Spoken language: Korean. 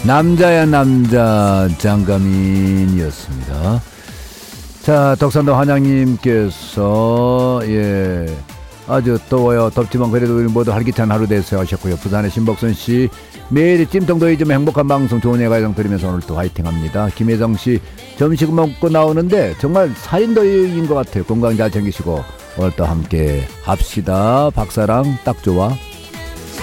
남자야 남자 장가민이었습니다. 자, 덕산도 한양님께서 아주 더워요. 덥지만 그래도 우리 모두 활기찬 하루 되세요 하셨고요. 부산의 신복선씨, 매일 찜통더위 좀 행복한 방송 좋은 예가정 들으면서 오늘 또 화이팅합니다. 김혜정씨, 점심 먹고 나오는데 정말 살인더위인 것 같아요. 건강 잘 챙기시고 오늘 또 함께 합시다. 박사랑 딱 좋아.